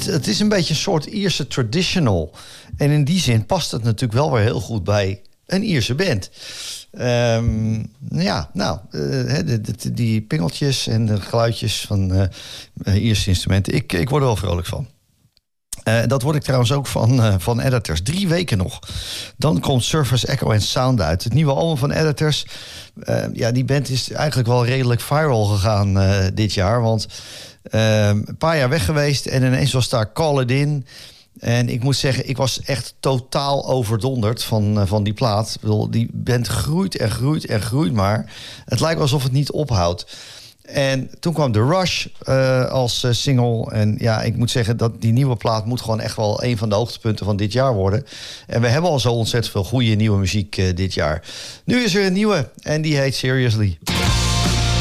het is een beetje een soort Ierse traditional. En in die zin past het natuurlijk wel weer heel goed bij een Ierse band. Die pingeltjes en de geluidjes van Ierse instrumenten. Ik word er wel vrolijk van. Dat word ik trouwens ook van Editors. 3 weken nog. Dan komt Surface Echo and Sound uit. Het nieuwe album van Editors. Die band is eigenlijk wel redelijk viral gegaan dit jaar. Want een paar jaar weg geweest en ineens was daar Call It In. En ik moet zeggen, ik was echt totaal overdonderd van die plaat. Ik bedoel, die band groeit en groeit en groeit maar. Het lijkt alsof het niet ophoudt. En toen kwam The Rush als single. En ja, ik moet zeggen dat die nieuwe plaat moet gewoon echt wel een van de hoogtepunten van dit jaar worden. En we hebben al zo ontzettend veel goede nieuwe muziek dit jaar. Nu is er een nieuwe en die heet Seriously.